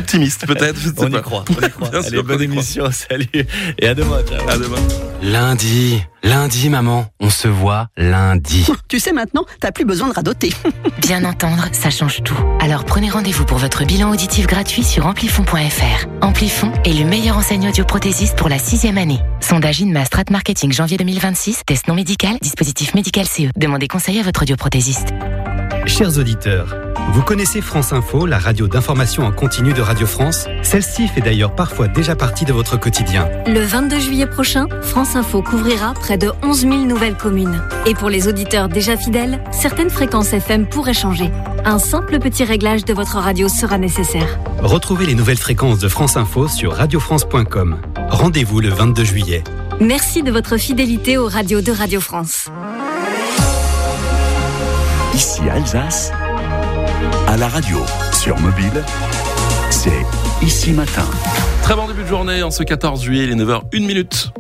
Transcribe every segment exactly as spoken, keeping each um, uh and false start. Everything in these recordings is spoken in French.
optimiste peut-être. Je sais On pas. y croit, on y croit. Bien Allez, sûr, bonne on y croit. émission, salut. Et à demain, ciao. À demain. Lundi, lundi maman, on se voit lundi. Tu sais maintenant, t'as plus besoin de radoter. Bien entendre, ça change tout. Alors prenez rendez-vous pour votre bilan auditif gratuit sur amplifon point f r. Amplifon est le meilleur enseigne audioprothésiste pour la sixième année. Sondage Inma Strat Marketing janvier deux mille vingt-six. Test non médical, dispositif médical C E. Demandez conseil à votre audioprothésiste. Chers auditeurs, vous connaissez France Info, la radio d'information en continu de Radio France? Celle-ci fait d'ailleurs parfois déjà partie de votre quotidien. Le vingt-deux juillet prochain, France Info couvrira près de onze mille nouvelles communes. Et pour les auditeurs déjà fidèles, certaines fréquences F M pourraient changer. Un simple petit réglage de votre radio sera nécessaire. Retrouvez les nouvelles fréquences de France Info sur radio france point com. Rendez-vous le vingt-deux juillet. Merci de votre fidélité aux radios de Radio France. Ici Alsace, à la radio, sur mobile, c'est Ici Matin. Très bon début de journée en ce quatorze juillet, il est neuf heures une minute.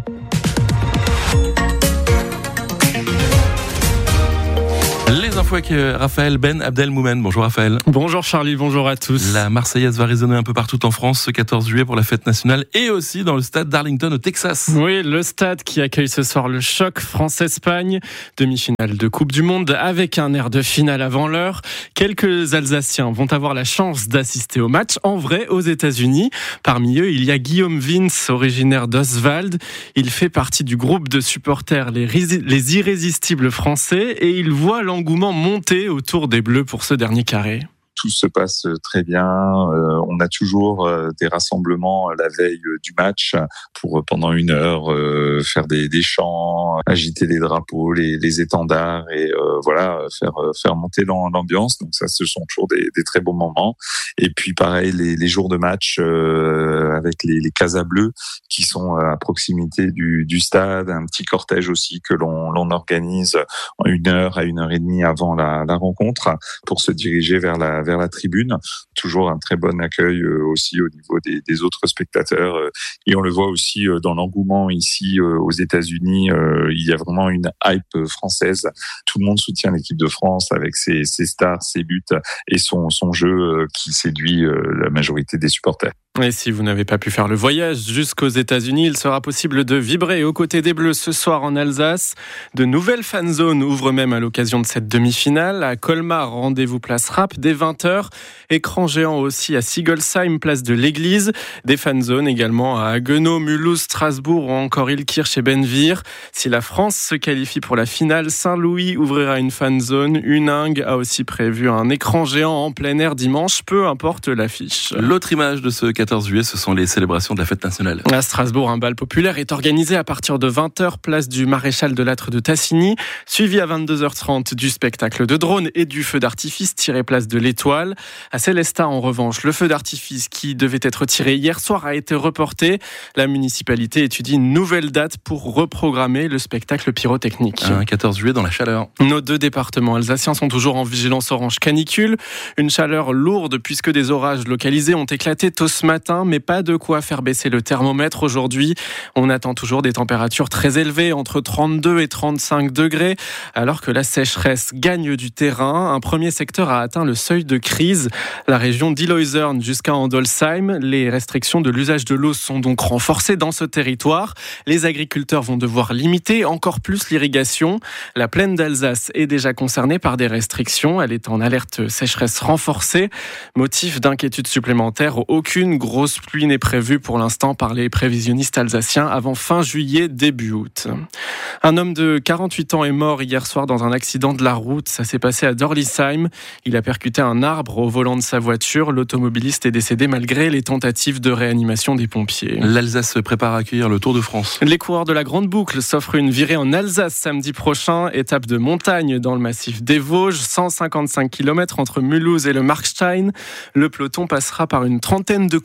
Les infos avec Raphaël Ben Abdelmoumen. Bonjour Raphaël. Bonjour Charlie, bonjour à tous. La Marseillaise va résonner un peu partout en France ce quatorze juillet pour la fête nationale et aussi dans le stade d'Arlington au Texas. Oui, le stade qui accueille ce soir le choc France-Espagne, demi-finale de Coupe du Monde avec un air de finale avant l'heure. Quelques Alsaciens vont avoir la chance d'assister au match en vrai aux États-Unis. Parmi eux, il y a Guillaume Vince, originaire d'Oswald. Il fait partie du groupe de supporters les, Rési- les Irrésistibles français et il voit l'engouement monter autour des Bleus pour ce dernier carré. Tout se passe très bien. Euh, on a toujours euh, des rassemblements la veille euh, du match pour euh, pendant une heure euh, faire des, des chants, agiter les drapeaux, les, les étendards et euh, voilà faire faire monter l'ambiance. Donc ça, ce sont toujours des, des très bons moments. Et puis pareil, les, les jours de match euh, avec les, les casas bleues qui sont à proximité du, du stade, un petit cortège aussi que l'on, l'on organise en une heure à une heure et demie avant la, la rencontre pour se diriger vers la vers la tribune. Toujours un très bon accueil euh, aussi au niveau des, des autres spectateurs. Euh, et on le voit aussi euh, dans l'engouement ici euh, aux États-Unis. Euh, il y a vraiment une hype française. Tout le monde soutient l'équipe de France avec ses, ses stars, ses buts et son, son jeu euh, qui séduit euh, la majorité des supporters. Et si vous n'avez pas pu faire le voyage jusqu'aux États-Unis, il sera possible de vibrer aux côtés des Bleus ce soir en Alsace. De nouvelles fan zones ouvrent même à l'occasion de cette demi-finale. À Colmar, rendez-vous place Rapp dès vingt heures. Écran géant aussi à Sigolsheim, place de l'Église. Des fan zones également à Haguenau, Mulhouse, Strasbourg ou encore Ilkirch et Benvir. Si la France se qualifie pour la finale, Saint-Louis ouvrira une fan zone. Huningue a aussi prévu un écran géant en plein air dimanche, peu importe l'affiche. L'autre image de ce quatorze juillet, ce sont les célébrations de la fête nationale. À Strasbourg, un bal populaire est organisé à partir de vingt heures, place du Maréchal de Lattre de Tassigny, suivi à vingt-deux heures trente du spectacle de drone et du feu d'artifice tiré place de l'Étoile. À Célestat, en revanche, le feu d'artifice qui devait être tiré hier soir a été reporté. La municipalité étudie une nouvelle date pour reprogrammer le spectacle pyrotechnique. Un quatorze juillet dans la chaleur. Nos deux départements alsaciens sont toujours en vigilance orange canicule. Une chaleur lourde puisque des orages localisés ont éclaté tôt ce matin, mais pas de quoi faire baisser le thermomètre aujourd'hui. On attend toujours des températures très élevées, entre trente-deux et trente-cinq degrés, alors que la sécheresse gagne du terrain. Un premier secteur a atteint le seuil de crise, la région d'Illoisern jusqu'à Andolsheim. Les restrictions de l'usage de l'eau sont donc renforcées dans ce territoire. Les agriculteurs vont devoir limiter encore plus l'irrigation. La plaine d'Alsace est déjà concernée par des restrictions. Elle est en alerte sécheresse renforcée. Motif d'inquiétude supplémentaire, aucune grosse pluie n'est prévue pour l'instant par les prévisionnistes alsaciens avant fin juillet, début août. Un homme de quarante-huit ans est mort hier soir dans un accident de la route. Ça s'est passé à Dorlisheim. Il a percuté un arbre au volant de sa voiture. L'automobiliste est décédé malgré les tentatives de réanimation des pompiers. L'Alsace se prépare à accueillir le Tour de France. Les coureurs de la Grande Boucle s'offrent une virée en Alsace samedi prochain. Étape de montagne dans le massif des Vosges, cent cinquante-cinq kilomètres entre Mulhouse et le Markstein. Le peloton passera par une trentaine de communes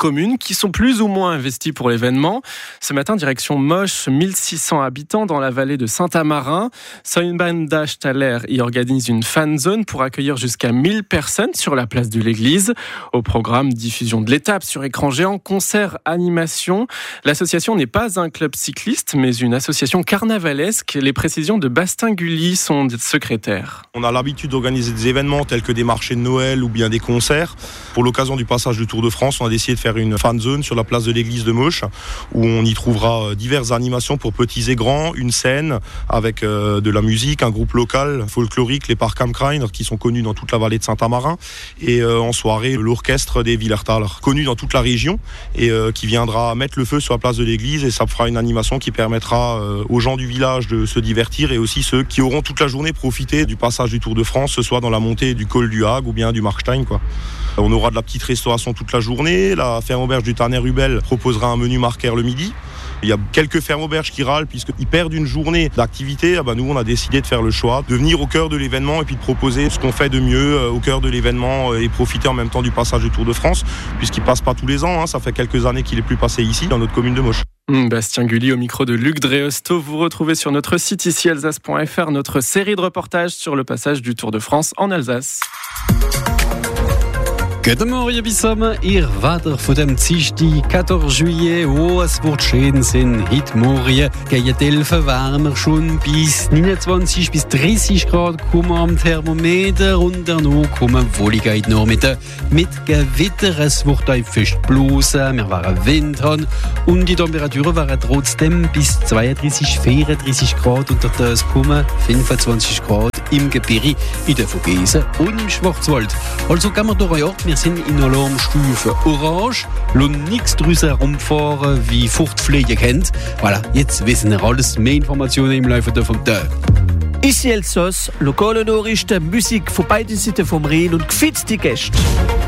communes qui sont plus ou moins investies pour l'événement. Ce matin, direction Moche, mille six cents habitants dans la vallée de Saint-Amarin. Sonnenbandastaller y organise une fan zone pour accueillir jusqu'à mille personnes sur la place de l'église. Au programme, diffusion de l'étape sur écran géant, concert, animation. L'association n'est pas un club cycliste, mais une association carnavalesque. Les précisions de Bastien Gully, son secrétaire. On a l'habitude d'organiser des événements tels que des marchés de Noël ou bien des concerts. Pour l'occasion du passage du Tour de France, on a décidé de faire une fan zone sur la place de l'église de Moche, où on y trouvera diverses animations pour petits et grands, une scène avec euh, de la musique, un groupe local folklorique, les Parkamkreiner, qui sont connus dans toute la vallée de Saint-Amarin, et euh, en soirée, l'orchestre des Willertaler, connu dans toute la région, et euh, qui viendra mettre le feu sur la place de l'église, et ça fera une animation qui permettra euh, aux gens du village de se divertir, et aussi ceux qui auront toute la journée profité du passage du Tour de France, ce soit dans la montée du col du Hague ou bien du Markstein, quoi. On aura de la petite restauration toute la journée. La ferme auberge du Tanner-Rubel proposera un menu marqueur le midi. Il y a quelques fermes auberges qui râlent puisqu'ils perdent une journée d'activité. Ah bah nous, on a décidé de faire le choix de venir au cœur de l'événement et puis de proposer ce qu'on fait de mieux au cœur de l'événement et profiter en même temps du passage du Tour de France, puisqu'il passe pas tous les ans. Hein. Ça fait quelques années qu'il est plus passé ici, dans notre commune de Moche. Bastien Gully au micro de Luc Dréosto. Vous retrouvez sur notre site ici alsace point f r notre série de reportages sur le passage du Tour de France en Alsace. Guten Morgen bissammen, ihr Wetter von dem Dienstag, quatorze juillet, wo es wird schön sein. Heute Morgen gehen die Elfen wärmer schon bis neunundzwanzig bis dreißig Grad kommen am Thermometer und danach kommen wollige Nachmittag mit Gewitter. Es wird ein fest bloßen, wir werden Wind haben und die Temperaturen werden trotzdem bis zweiunddreißig, vierunddreißig Grad und das kommen fünfundzwanzig Grad im Gebirge, in der Vogesen und im Schwarzwald. Also gehen wir durch ein Ort, wir sind in Alarmstufe Orange, lassen nichts draussen herumfahren, wie Fruchtfliegen kennt. Voilà, jetzt wissen wir alles, mehr Informationen im Laufe vom Tag. Ici Elsass, lokale Nachrichten, Musik von beiden Seiten vom Rhein und gefitzte Gäste.